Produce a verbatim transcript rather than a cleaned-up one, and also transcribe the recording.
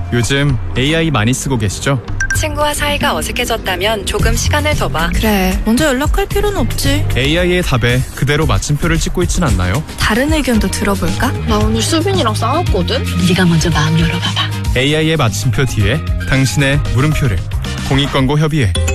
요즘 에이아이 많이 쓰고 계시죠? 친구와 사이가 어색해졌다면 조금 시간을 더 봐. 그래, 먼저 연락할 필요는 없지. 에이아이의 답에 그대로 마침표를 찍고 있진 않나요? 다른 의견도 들어볼까? 나 오늘 수빈이랑 싸웠거든? 네가 먼저 마음 열어봐봐. 에이아이의 마침표 뒤에 당신의 물음표를 공익광고협의회